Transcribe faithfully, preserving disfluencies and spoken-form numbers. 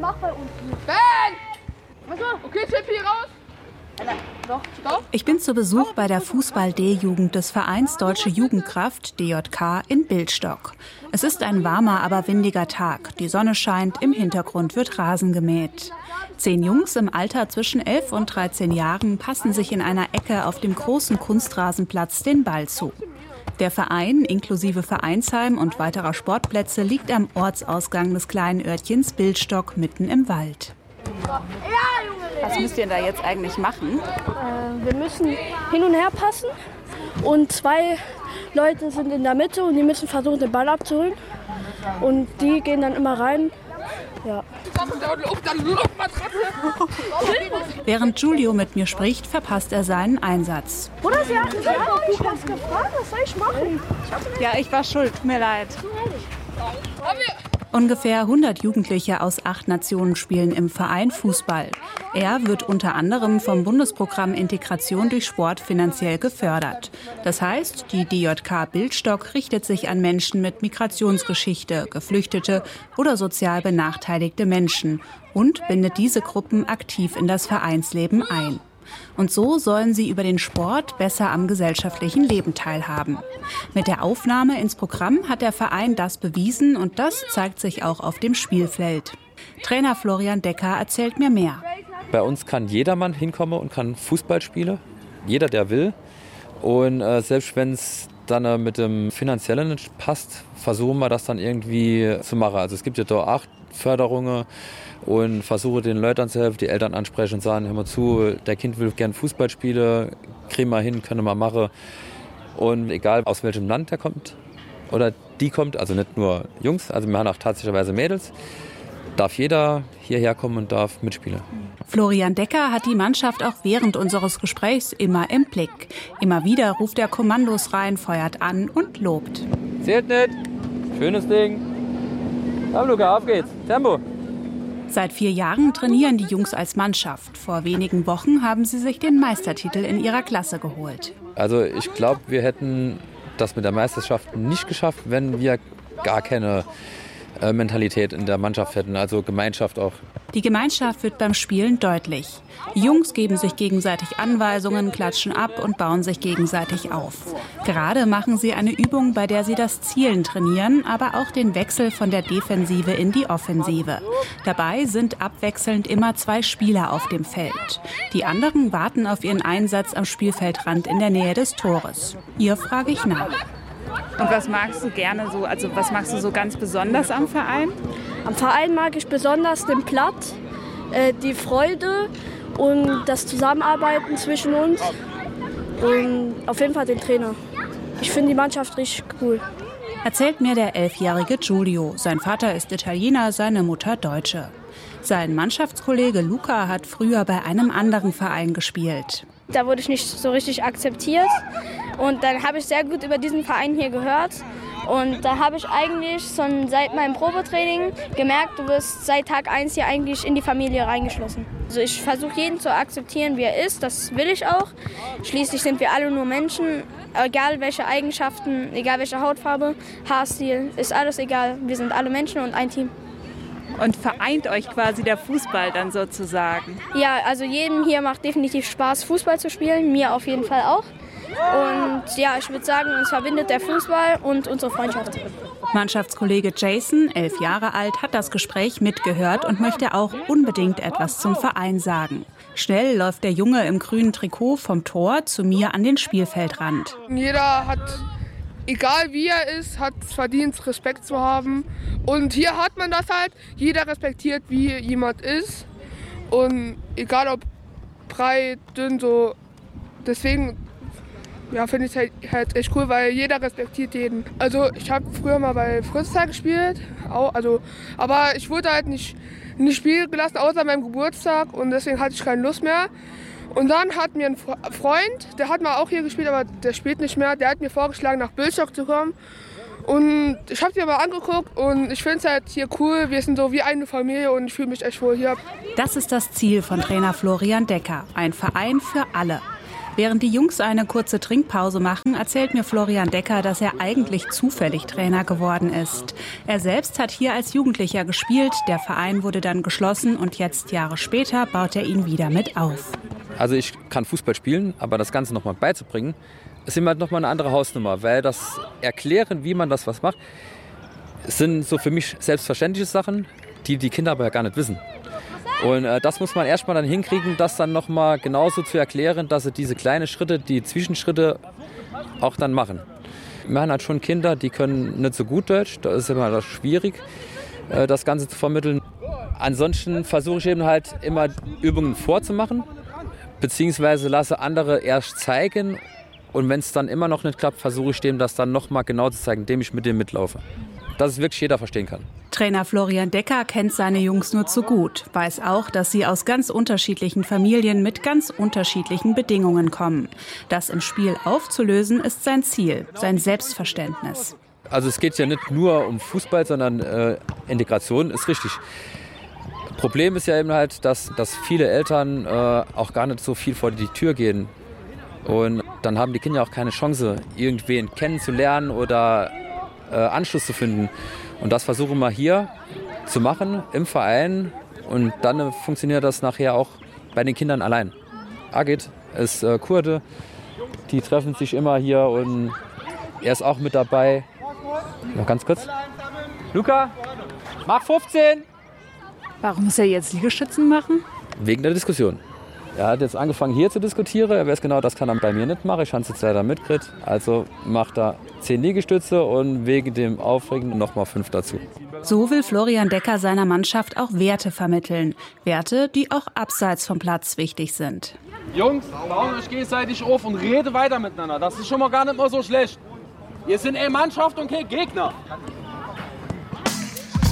macht bei uns nicht. Ben! Okay, Tippi, raus! Ich bin zu Besuch bei der Fußball-D-Jugend des Vereins Deutsche Jugendkraft, D J K, in Bildstock. Es ist ein warmer, aber windiger Tag. Die Sonne scheint, im Hintergrund wird Rasen gemäht. Zehn Jungs im Alter zwischen elf und dreizehn Jahren passen sich in einer Ecke auf dem großen Kunstrasenplatz den Ball zu. Der Verein, inklusive Vereinsheim und weiterer Sportplätze, liegt am Ortsausgang des kleinen Örtchens Bildstock mitten im Wald. Was müsst ihr da jetzt eigentlich machen? Äh, wir müssen hin und her passen und zwei Leute sind in der Mitte und die müssen versuchen, den Ball abzuholen. Und die gehen dann immer rein. Ja. Während Giulio mit mir spricht, verpasst er seinen Einsatz. Oder sie hat mich gefragt, was soll ich machen? Ja, ich war schuld, tut mir leid. Ungefähr hundert Jugendliche aus acht Nationen spielen im Verein Fußball. Er wird unter anderem vom Bundesprogramm Integration durch Sport finanziell gefördert. Das heißt, die D J K Bildstock richtet sich an Menschen mit Migrationsgeschichte, Geflüchtete oder sozial benachteiligte Menschen und bindet diese Gruppen aktiv in das Vereinsleben ein. Und so sollen sie über den Sport besser am gesellschaftlichen Leben teilhaben. Mit der Aufnahme ins Programm hat der Verein das bewiesen und das zeigt sich auch auf dem Spielfeld. Trainer Florian Decker erzählt mir mehr. Bei uns kann jedermann hinkommen und kann Fußball spielen, jeder, der will. Und äh, selbst wenn es dann äh, mit dem Finanziellen nicht passt, versuchen wir das dann irgendwie zu machen. Also es gibt ja da acht Förderungen und versuche den Leuten zu helfen, die Eltern ansprechen und sagen, hör mal zu, der Kind will gerne Fußball spielen, kriegen wir hin, können wir machen. Und egal aus welchem Land der kommt oder die kommt, also nicht nur Jungs, also wir haben auch tatsächlich Mädels, darf jeder hierher kommen und darf mitspielen. Florian Decker hat die Mannschaft auch während unseres Gesprächs immer im Blick. Immer wieder ruft er Kommandos rein, feuert an und lobt. Zählt nicht, schönes Ding. Komm Luca, auf geht's, Tempo. Seit vier Jahren trainieren die Jungs als Mannschaft. Vor wenigen Wochen haben sie sich den Meistertitel in ihrer Klasse geholt. Also ich glaube, wir hätten das mit der Meisterschaft nicht geschafft, wenn wir gar keine äh, Mentalität in der Mannschaft hätten, also Gemeinschaft auch. Die Gemeinschaft wird beim Spielen deutlich. Die Jungs geben sich gegenseitig Anweisungen, klatschen ab und bauen sich gegenseitig auf. Gerade machen sie eine Übung, bei der sie das Zielen trainieren, aber auch den Wechsel von der Defensive in die Offensive. Dabei sind abwechselnd immer zwei Spieler auf dem Feld. Die anderen warten auf ihren Einsatz am Spielfeldrand in der Nähe des Tores. Ihr frage ich nach. Und was magst du gerne so, also was magst du so ganz besonders am Verein? Am Verein mag ich besonders den Platz, äh, die Freude und das Zusammenarbeiten zwischen uns und auf jeden Fall den Trainer. Ich finde die Mannschaft richtig cool. Erzählt mir der elfjährige Giulio. Sein Vater ist Italiener, seine Mutter Deutsche. Sein Mannschaftskollege Luca hat früher bei einem anderen Verein gespielt. Da wurde ich nicht so richtig akzeptiert und dann habe ich sehr gut über diesen Verein hier gehört. Und da habe ich eigentlich schon seit meinem Probetraining gemerkt, du wirst seit Tag eins hier eigentlich in die Familie reingeschlossen. Also ich versuche jeden zu akzeptieren, wie er ist, das will ich auch. Schließlich sind wir alle nur Menschen, egal welche Eigenschaften, egal welche Hautfarbe, Haarstil, ist alles egal. Wir sind alle Menschen und ein Team. Und vereint euch quasi der Fußball dann sozusagen? Ja, also jedem hier macht definitiv Spaß, Fußball zu spielen, mir auf jeden Fall auch. Und ja, ich würde sagen, uns verbindet der Fußball und unsere Freundschaft. Mannschaftskollege Jason, elf Jahre alt, hat das Gespräch mitgehört und möchte auch unbedingt etwas zum Verein sagen. Schnell läuft der Junge im grünen Trikot vom Tor zu mir an den Spielfeldrand. Jeder hat, egal wie er ist, hat es verdient, Respekt zu haben. Und hier hat man das halt, jeder respektiert, wie jemand ist. Und egal ob breit, dünn, so, deswegen... Ja, finde ich halt, halt echt cool, weil jeder respektiert jeden. Also ich habe früher mal bei Fritzlar gespielt, auch, also, aber ich wurde halt nicht, nicht spielen gelassen, außer meinem Geburtstag und deswegen hatte ich keine Lust mehr. Und dann hat mir ein Freund, der hat mal auch hier gespielt, aber der spielt nicht mehr, der hat mir vorgeschlagen, nach Bildstock zu kommen. Und ich habe mir mal angeguckt und ich finde es halt hier cool, wir sind so wie eine Familie und ich fühle mich echt wohl hier. Das ist das Ziel von Trainer Florian Decker, ein Verein für alle. Während die Jungs eine kurze Trinkpause machen, erzählt mir Florian Decker, dass er eigentlich zufällig Trainer geworden ist. Er selbst hat hier als Jugendlicher gespielt, der Verein wurde dann geschlossen und jetzt Jahre später baut er ihn wieder mit auf. Also ich kann Fußball spielen, aber das Ganze nochmal beizubringen, ist immer nochmal eine andere Hausnummer, weil das Erklären, wie man das was macht, sind so für mich selbstverständliche Sachen, die die Kinder aber ja gar nicht wissen. Und äh, das muss man erstmal dann hinkriegen, das dann nochmal genauso zu erklären, dass sie diese kleinen Schritte, die Zwischenschritte auch dann machen. Wir haben halt schon Kinder, die können nicht so gut Deutsch, da ist immer das schwierig, äh, das Ganze zu vermitteln. Ansonsten versuche ich eben halt immer Übungen vorzumachen, beziehungsweise lasse andere erst zeigen und wenn es dann immer noch nicht klappt, versuche ich dem das dann nochmal genau zu zeigen, indem ich mit dem mitlaufe. Dass es wirklich jeder verstehen kann. Trainer Florian Decker kennt seine Jungs nur zu gut, weiß auch, dass sie aus ganz unterschiedlichen Familien mit ganz unterschiedlichen Bedingungen kommen. Das im Spiel aufzulösen ist sein Ziel, sein Selbstverständnis. Also es geht ja nicht nur um Fußball, sondern äh, Integration ist richtig. Problem ist ja eben halt, dass, dass viele Eltern äh, auch gar nicht so viel vor die Tür gehen. Und dann haben die Kinder auch keine Chance, irgendwen kennenzulernen oder äh, Anschluss zu finden. Und das versuchen wir hier zu machen im Verein. Und dann äh, funktioniert das nachher auch bei den Kindern allein. Agit ist äh, Kurde, die treffen sich immer hier und er ist auch mit dabei. Noch ganz kurz. Luca, mach fünfzehn! Warum muss er jetzt Liegestützen machen? Wegen der Diskussion. Er hat jetzt angefangen hier zu diskutieren. Er weiß genau, das kann er bei mir nicht machen. Ich habe es jetzt leider mitgekriegt. Also macht er zehn Liegestütze und wegen dem Aufregen noch mal fünf dazu. So will Florian Decker seiner Mannschaft auch Werte vermitteln. Werte, die auch abseits vom Platz wichtig sind. Jungs, baut euch gegenseitig auf und redet weiter miteinander. Das ist schon mal gar nicht mal so schlecht. Wir sind eine Mannschaft und kein Gegner.